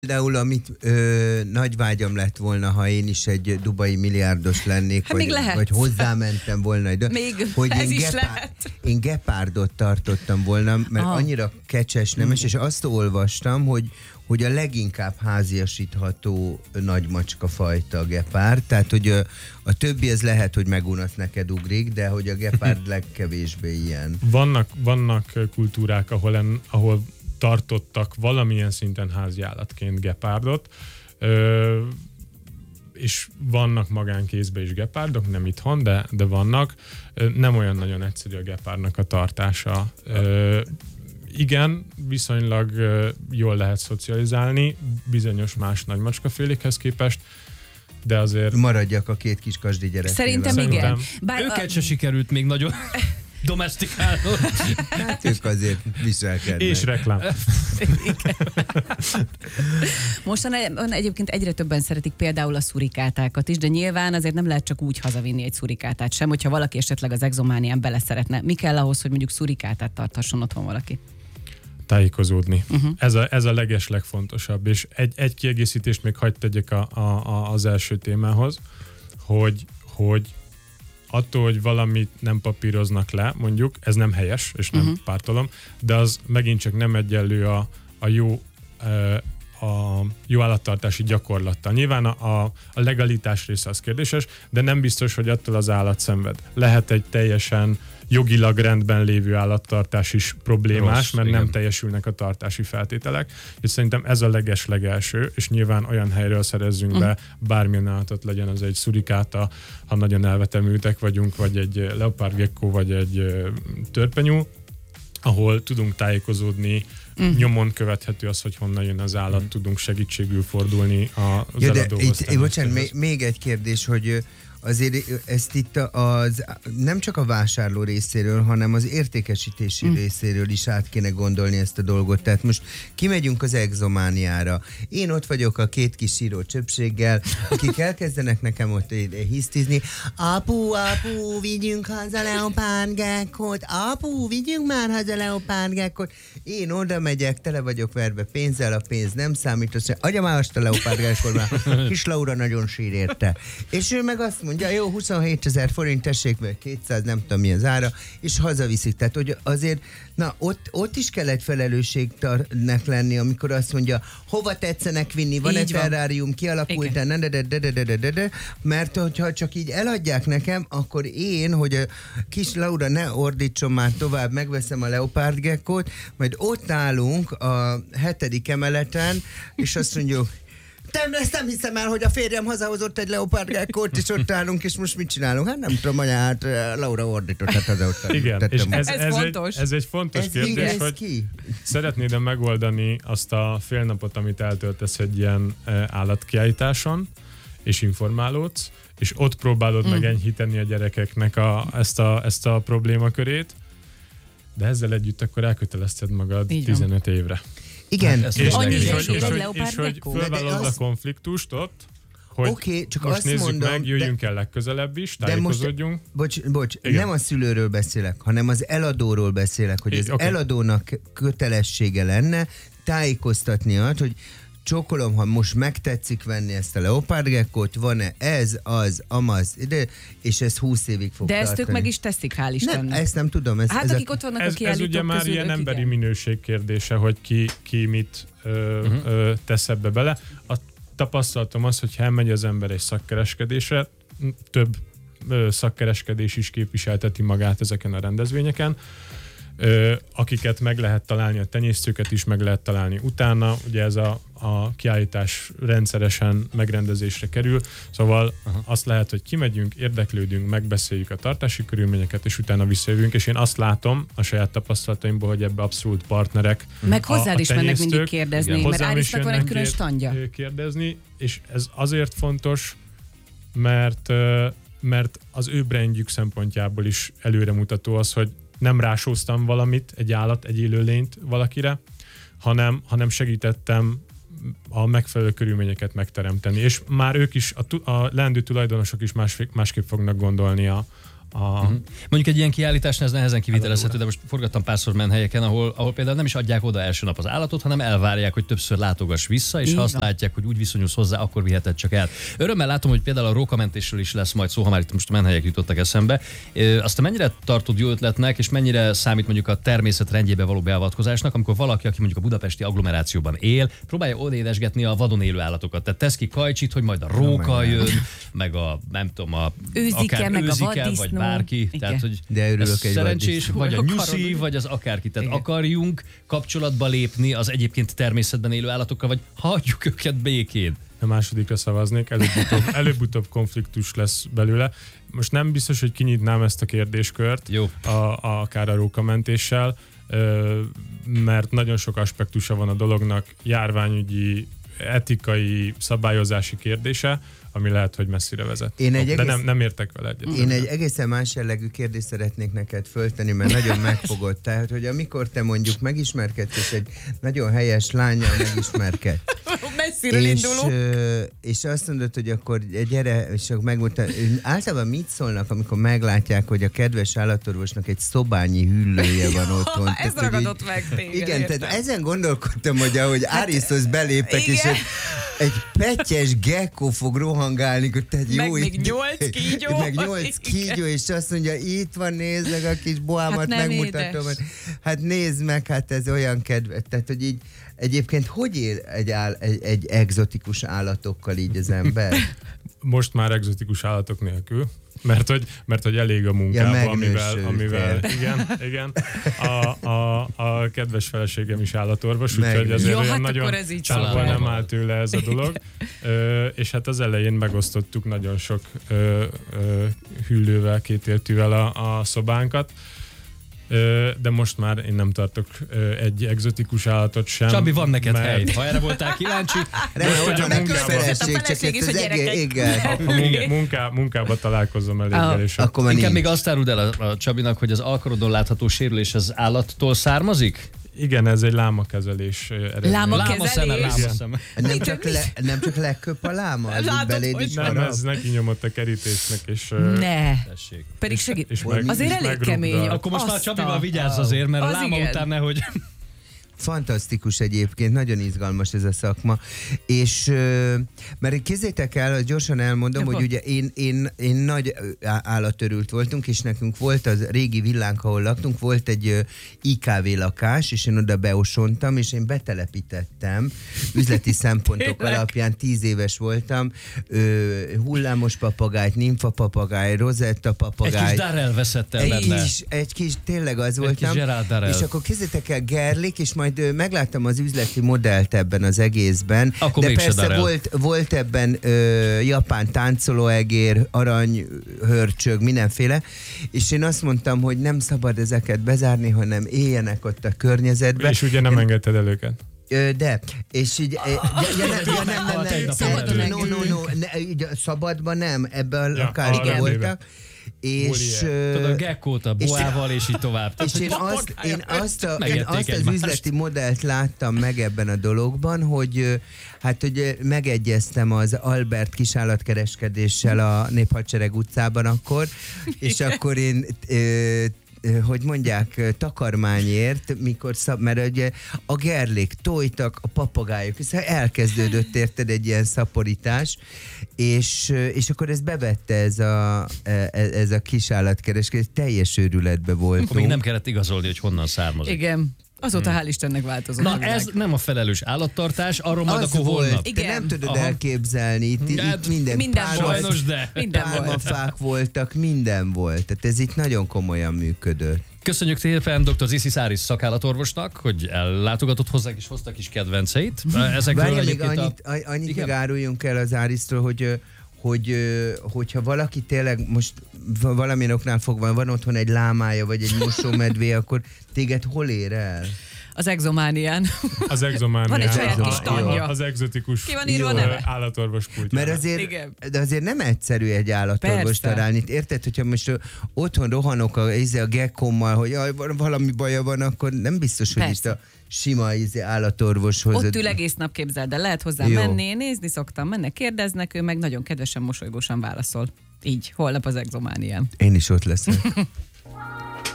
Például, amit nagy vágyam lett volna, ha én is egy dubai milliárdos lennék, vagy hozzámentem volna, hogy én gepárdot tartottam volna, mert annyira kecses, nemes, és azt olvastam, hogy a leginkább háziasítható nagymacska fajta a gepárd, tehát hogy a többi ez lehet, hogy megunasz neked ugrik, de hogy a gepárd legkevésbé ilyen. Vannak kultúrák, ahol tartottak valamilyen szinten háziállatként gepárdot, és vannak magánkézbe is gepárdok, nem itthon, de vannak. Nem olyan nagyon egyszerű a gepárdnak a tartása. Igen, viszonylag jól lehet szocializálni bizonyos más nagymacskafélékhez képest, de azért... Maradjak a két kis kasdi gyereknél. Szerintem igen. Őket se sikerült még nagyon domestikálni. Hát ők azért viselkednek. És reklám. Mostanában egyébként egyre többen szeretik például a szurikátákat is, de nyilván azért nem lehet csak úgy hazavinni egy szurikátát sem, hogyha valaki esetleg az exománián bele szeretne. Mi kell ahhoz, hogy mondjuk szurikátát tarthasson otthon valaki? Tájékozódni. Ez a legfontosabb. És egy kiegészítést még hagyd tegyek az első témához, hogy attól, hogy valamit nem papíroznak le, mondjuk, ez nem helyes, és nem pártolom, de az megint csak nem egyenlő a jó állattartási gyakorlattal. Nyilván a legalitás része az kérdéses, de nem biztos, hogy attól az állat szenved. Lehet egy teljesen jogilag rendben lévő állattartás is problémás, rossz, mert igen, nem teljesülnek a tartási feltételek. És szerintem ez a legelső, és nyilván olyan helyről szerezzünk be bármilyen állatot, legyen az egy szurikáta, ha nagyon elvetemültek vagyunk, vagy egy leopárdgekkó, vagy egy törpenyú, ahol tudunk tájékozódni, nyomon követhető az, hogy honnan jön az állat, tudunk segítségül fordulni az eladóhoz. Bocsánat, még egy kérdés, hogy azért ezt itt nem csak a vásárló részéről, hanem az értékesítési részéről is át kéne gondolni ezt a dolgot. Tehát most kimegyünk az exomániára. Én ott vagyok a két kis síró csöpséggel, akik elkezdenek nekem ott hisztizni. Apu, vigyünk haza leopárdgekkót. Apu, vigyünk már haza leopárdgekkót. Én oda megyek, tele vagyok verve pénzzel, a pénz nem számít. Azt mondja, adja már azt a leopárdgekkót, már kis Laura nagyon sír érte. És ő meg azt mondja, jó, 27 000 forint, tessék meg 200, nem tudom mi az ára, és hazaviszik. Tehát, hogy azért, na, ott is kell egy felelősségnek lenni, amikor azt mondja, hova tetszenek vinni, van egy terrárium, kialakult, mert hogyha csak így eladják nekem, akkor én, hogy a kis Laura ne ordítson már tovább, megveszem a leopárdgekkót, majd ott állunk a 7. emeleten, és azt mondjuk, ezt nem hiszem el, hogy a férjem hazahozott egy leopárdgekkót, és ott állunk, és most mit csinálunk? Hát nem tudom, anya, hát Laura ordított, hát hazahozott. Igen, és ez egy fontos kérdés, hogy szeretnéd megoldani azt a fél napot, amit eltöltesz egy ilyen állatkiállításon, és informálódsz, és ott próbálod meg enyhíteni a gyerekeknek ezt a problémakörét, de ezzel együtt akkor elkötelezted magad 15 évre. Igen. És hogy fölvállalod a konfliktust ott, hogy csak most nézzük mondom, meg, jöjjünk el legközelebb is, tájékozódjunk. Bocs, nem a szülőről beszélek, hanem az eladóról beszélek, hogy az eladónak kötelessége lenne tájékoztatni azt, hogy csókolom, ha most megtetszik venni ezt a leopárdgekkót, van-e ez, az, amaz, és ez 20 évig fog tartani. De ezt ők meg is teszik, hál' Istennek. Nem, ezt nem tudom. Akik ott vannak a kiállítók ez ugye már közül, ilyen emberi minőség kérdése, hogy ki mit tesz ebbe bele. A tapasztalatom az, hogy ha elmegy az ember egy szakkereskedésre, több szakkereskedés is képviselteti magát ezeken a rendezvényeken, akiket meg lehet találni, a tenyésztőket is meg lehet találni utána, ugye ez a kiállítás rendszeresen megrendezésre kerül, szóval azt lehet, hogy kimegyünk, érdeklődünk, megbeszéljük a tartási körülményeket, és utána visszajövünk, és én azt látom a saját tapasztalataimból, hogy ebbe abszolút partnerek. Meg hozzád is mennek mindig kérdezni, igen, mert Árisznak van egy külön standja. Kérdezni, és ez azért fontos, mert az ő brandjük szempontjából is előremutató az, hogy nem rásóztam valamit, egy állat, egy élőlényt valakire, hanem segítettem a megfelelő körülményeket megteremteni. És már ők is, a leendő tulajdonosok is másképp fognak gondolni Mondjuk egy ilyen kiállításnál ez nehezen kivitelezhető, de most forgattam párszor menhelyeken, ahol például nem is adják oda első nap az állatot, hanem elvárják, hogy többször látogass vissza, és ha azt látják, hogy úgy viszonyulsz hozzá, akkor viheted csak el. Örömmel látom, hogy például a rókamentésről is lesz majd szó, ha már itt most a menhelyek jutottak eszembe. Azt te mennyire tartod jó ötletnek, és mennyire számít mondjuk a természet rendjébe való beavatkozásnak, amikor valaki, aki mondjuk a budapesti agglomerációban él, próbálja odédesgetni a vadon élő állatokat. Tehát tesz ki kajcsit, hogy majd a róka jön, meg a nem tudom, őzike, meg a vaddisznó, vagy bárki. Tehát, hogy de örülök egy szerencsés, vagy a nyuszi, Akarod. vagy az akárki. Tehát akarjunk kapcsolatba lépni az egyébként természetben élő állatokkal, vagy hagyjuk őket békén. A másodikra szavaznék, előbb-utóbb konfliktus lesz belőle. Most nem biztos, hogy kinyitnám ezt a kérdéskört, Jó. akár a rókamentéssel, mert nagyon sok aspektusa van a dolognak, járványügyi, etikai, szabályozási kérdése, ami lehet, hogy messzire vezet. De nem értek vele egyet. Én egy egészen más jellegű kérdést szeretnék neked föltenni, mert nagyon megfogott. Tehát, hogy amikor te mondjuk megismerkedsz, és egy nagyon helyes lánnyal megismerkedsz, Messziről indulunk. és azt mondod, hogy akkor gyere, és akkor megmutat. Általában mit szólnak, amikor meglátják, hogy a kedves állatorvosnak egy szobányi hüllője van otthon? Ez ragadott meg téged. Igen, tehát ezen gondolkodtam, hogy ahogy Áriszhoz belépek, és egy pettyes gecko fog rohangálni, tehát jó, meg még 8 kígyó. meg 8 kígyó, és azt mondja, itt van, nézd meg a kis boámat, megmutatom. Hát nézd meg, hát ez olyan kedves. Tehát, hogy így egyébként hogy él egy egzotikus állatokkal így az ember? Most már egzotikus állatok nélkül. Mert hogy elég a munkában, amivel igen. A kedves feleségem is állatorvos, úgyhogy ezért olyan nagyon távol nem áll tőle ez a dolog. És hát az elején megosztottuk nagyon sok hüllővel, kétértűvel a szobánkat. De most már én nem tartok egy egzotikus állatot sem. Csabi, van neked hely. Ha erre voltál kíváncsi, hogy van nekünk feleség, csak is, hogy munkába találkozom eléggel. Inkább még azt áruld el a Csabinak, hogy az alkarodon látható sérülés az állattól származik? Igen, ez egy lámakezelés eredmény. Lámakezelés? Nem csak legköp a láma? Nem, ez neki nyomott a kerítésnek, és... Ne. Tessék. Pedig segít. És Azért elég kemény. Akkor most már Csabival vigyázz azért, mert a láma után nehogy... Fantasztikus egyébként, nagyon izgalmas ez a szakma, és mert képzeljétek el, gyorsan elmondom, hogy ugye én nagy állatörült voltunk, és nekünk volt az régi villánk, ahol laktunk, volt egy IKV lakás, és én oda beosontam, és én betelepítettem, üzleti szempontok alapján 10 éves voltam, hullámos papagájt, nimfa papagáj, rozetta papagáj. Egy kis Darrell veszett el benne. Egy kis, tényleg az voltam. És akkor képzeljétek el, Gerlik, és majd megláttam az üzleti modellt ebben az egészben, akkor de persze volt ebben japán táncolóegér, aranyhörcsög, mindenféle, és én azt mondtam, hogy nem szabad ezeket bezárni, hanem éljenek ott a környezetben. És ugye nem engedted el őket? De, és így... Szabadban nem, ebben a lakásban voltak. És tudod, a gekkót a boával, és így tovább. És én azt az üzleti modellt láttam meg ebben a dologban, hogy hogy megegyeztem az Albert kisállatkereskedéssel a Néphadsereg utcában akkor, és akkor én hogy mondják, takarmányért, mert ugye a gerlék, tojtak, a papagájok, és elkezdődött érted egy ilyen szaporítás, és akkor ez bevette ez a kisállatkereskedés, teljes őrületbe voltunk. Akkor még nem kellett igazolni, hogy honnan származik. Igen. Azóta hál' Istennek változott. Na ez nem a felelős állattartás, arról majd akkor holnap. Te nem tudod elképzelni, itt minden sajnos, de pálmafák voltak, minden volt. Tehát ez itt nagyon komolyan működött. Köszönjük szépen dr. Zisis Áris szakállatorvosnak, hogy ellátogatott hozzánk és hoztak is kedvenceit. Várja, még annyit megáruljunk el az Árisztól, hogyha valaki tényleg most valamilyen oknál fogva van otthon egy lámája, vagy egy mosómedvé, akkor téged hol ér el? Az exománián. Az exománián. Van egy saját kis tanja. Az egzotikus állatorvos pult. Mert azért nem egyszerű egy állatorvos találni. Érted, hogyha most otthon rohanok a gekkommal, hogy valami baja van, akkor nem biztos, hogy itt a sima állatorvoshoz. Ott ül egész nap, képzeld, de lehet hozzá menni, nézni szoktam, mennek, kérdeznek, ő meg nagyon kedvesen, mosolygósan válaszol. Így, holnap az Exománián. Én is ott leszek.